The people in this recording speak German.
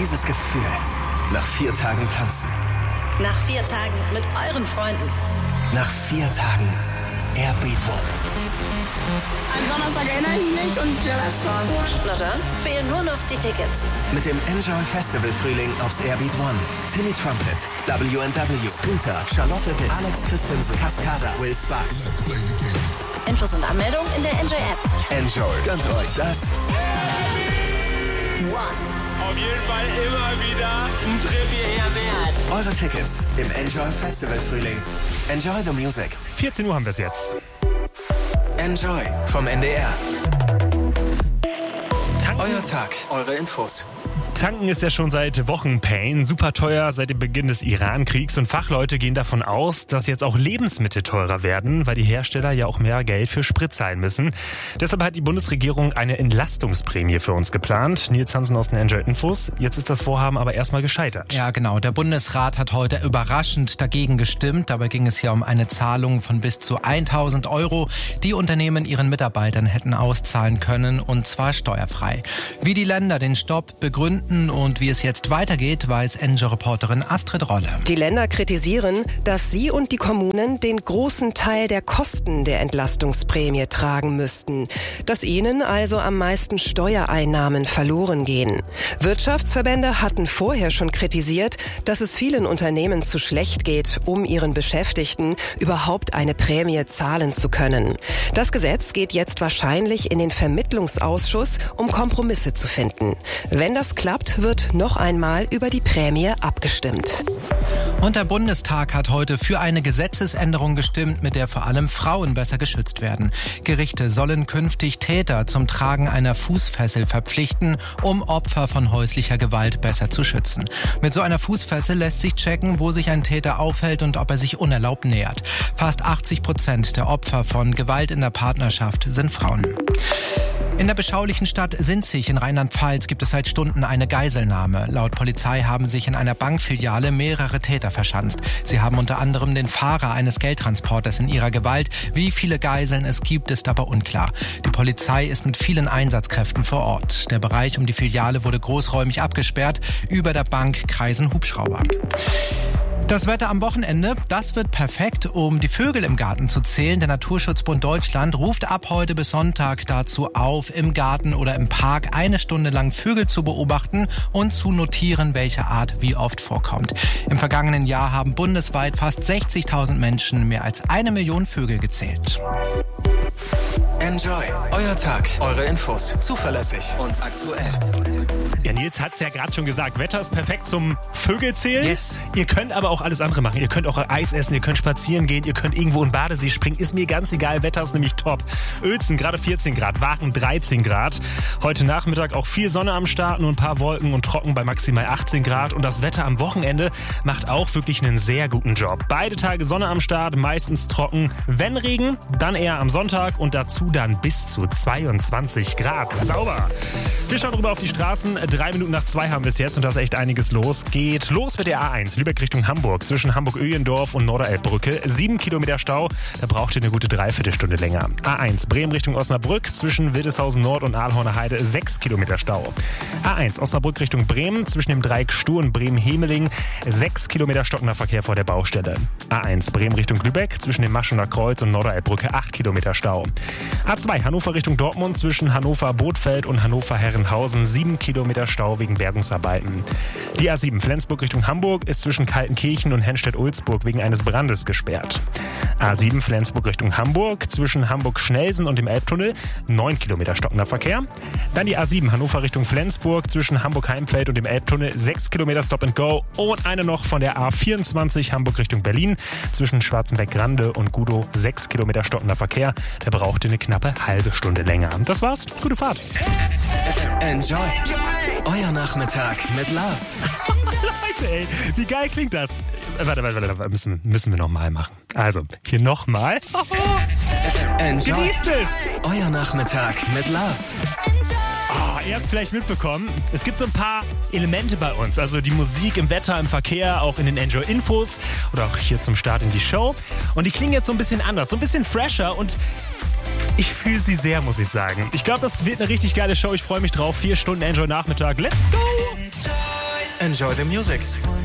Dieses Gefühl nach 4 Tagen tanzen. Nach 4 Tagen mit euren Freunden. Nach 4 Tagen Airbeat One. Am Donnerstag erinnere ich mich und der Rest war gut. Na dann, fehlen nur noch die Tickets. Mit dem Enjoy Festival Frühling aufs Airbeat One. Timmy Trumpet, W&W, Scooter, Charlotte Witt, Alex Christensen, Cascada, Will Sparks. Infos und Anmeldung in der Enjoy App. Enjoy. Gönnt euch das. One. Auf jeden Fall immer wieder ein Trip hierher wert. Eure Tickets im Enjoy Festival Frühling. Enjoy the music. 14 Uhr haben wir es jetzt. Enjoy vom NDR. Tanken. Euer Tag, eure Infos. Tanken ist ja schon seit Wochen Pain, super teuer seit dem Beginn des Iran-Kriegs und Fachleute gehen davon aus, dass jetzt auch Lebensmittel teurer werden, weil die Hersteller ja auch mehr Geld für Sprit zahlen müssen. Deshalb hat die Bundesregierung eine Entlastungsprämie für uns geplant. Nils Hansen aus den Enjoy Infos. Jetzt ist das Vorhaben aber erstmal gescheitert. Ja, genau. Der Bundesrat hat heute überraschend dagegen gestimmt. Dabei ging es ja um eine Zahlung von bis zu 1.000 €, die Unternehmen ihren Mitarbeitern hätten auszahlen können, und zwar steuerfrei. Wie die Länder den Stopp begründen und wie es jetzt weitergeht, weiß Enjoy-Reporterin Astrid Rolle. Die Länder kritisieren, dass sie und die Kommunen den großen Teil der Kosten der Entlastungsprämie tragen müssten, dass ihnen also am meisten Steuereinnahmen verloren gehen. Wirtschaftsverbände hatten vorher schon kritisiert, dass es vielen Unternehmen zu schlecht geht, um ihren Beschäftigten überhaupt eine Prämie zahlen zu können. Das Gesetz geht jetzt wahrscheinlich in den Vermittlungsausschuss, um Kompromisse zu finden. Wenn das klappt, wird noch einmal über die Prämie abgestimmt. Und der Bundestag hat heute für eine Gesetzesänderung gestimmt, mit der vor allem Frauen besser geschützt werden. Gerichte sollen künftig Täter zum Tragen einer Fußfessel verpflichten, um Opfer von häuslicher Gewalt besser zu schützen. Mit so einer Fußfessel lässt sich checken, wo sich ein Täter aufhält und ob er sich unerlaubt nähert. Fast 80% der Opfer von Gewalt in der Partnerschaft sind Frauen. In der beschaulichen Stadt Sinzig in Rheinland-Pfalz gibt es seit Stunden eine Geiselnahme. Laut Polizei haben sich in einer Bankfiliale mehrere Täter verschanzt. Sie haben unter anderem den Fahrer eines Geldtransporters in ihrer Gewalt. Wie viele Geiseln es gibt, ist aber unklar. Die Polizei ist mit vielen Einsatzkräften vor Ort. Der Bereich um die Filiale wurde großräumig abgesperrt. Über der Bank kreisen Hubschrauber. Das Wetter am Wochenende, das wird perfekt, um die Vögel im Garten zu zählen. Der Naturschutzbund Deutschland ruft ab heute bis Sonntag dazu auf, im Garten oder im Park 1 Stunde lang Vögel zu beobachten und zu notieren, welche Art wie oft vorkommt. Im vergangenen Jahr haben bundesweit fast 60.000 Menschen mehr als 1 Million Vögel gezählt. Enjoy. Euer Tag, eure Infos. Zuverlässig und aktuell. Ja, Nils hat es ja gerade schon gesagt, Wetter ist perfekt zum Vögelzählen. Yes. Ihr könnt aber auch alles andere machen. Ihr könnt auch Eis essen, ihr könnt spazieren gehen, ihr könnt irgendwo in den Badesee springen. Ist mir ganz egal, Wetter ist nämlich top. Uelzen gerade 14 Grad, Waren 13 Grad. Heute Nachmittag auch viel Sonne am Start, nur ein paar Wolken und trocken bei maximal 18 Grad. Und das Wetter am Wochenende macht auch wirklich einen sehr guten Job. Beide Tage Sonne am Start, meistens trocken. Wenn Regen, dann eher am Sonntag und dazu dann bis zu 22 Grad. Sauber. Wir schauen rüber auf die Straßen. 3 Minuten nach 2 haben wir es jetzt und da ist echt einiges los. Geht los mit der A1 Lübeck Richtung Hamburg zwischen Hamburg-Öhlendorf und Norderelbbrücke. 7 Kilometer Stau, da braucht ihr eine gute Dreiviertelstunde länger. A1 Bremen Richtung Osnabrück zwischen Wildeshausen Nord und Aalhorner Heide 6 Kilometer Stau. A1 Osnabrück Richtung Bremen zwischen dem Dreieck Stuhr und Bremen-Hemeling 6 Kilometer stockender Verkehr vor der Baustelle. A1 Bremen Richtung Lübeck zwischen dem Maschener Kreuz und Norderelbbrücke 8 Kilometer Stau. A2 Hannover Richtung Dortmund zwischen Hannover-Bothfeld und Hannover-Herrenhausen 7 Kilometer Stau wegen Bergungsarbeiten. Die A7 Flensburg Richtung Hamburg ist zwischen Kaltenkirchen und Henstedt-Ulzburg wegen eines Brandes gesperrt. A7 Flensburg Richtung Hamburg zwischen Hamburg-Schnelsen und dem Elbtunnel 9 Kilometer stockender Verkehr. Dann die A7 Hannover Richtung Flensburg zwischen Hamburg-Heimfeld und dem Elbtunnel 6 Kilometer Stop and Go und eine noch von der A24 Hamburg Richtung Berlin zwischen Schwarzenberg-Grande und Gudow 6 Kilometer stockender Verkehr. Der brauchte eine knappe halbe Stunde länger. Das war's. Gute Fahrt. Enjoy. Euer Nachmittag mit Lars. Leute, ey, wie geil klingt das? Warte, müssen wir nochmal machen. Also, hier nochmal. Enjoy. Genießt es! Euer Nachmittag mit Lars. Oh, ihr habt es vielleicht mitbekommen. Es gibt so ein paar Elemente bei uns. Also die Musik im Wetter, im Verkehr, auch in den Enjoy-Infos oder auch hier zum Start in die Show. Und die klingen jetzt so ein bisschen anders, so ein bisschen fresher und ich fühle sie sehr, muss ich sagen. Ich glaube, das wird eine richtig geile Show. Ich freue mich drauf. 4 Stunden Enjoy-Nachmittag. Let's go! Enjoy the music.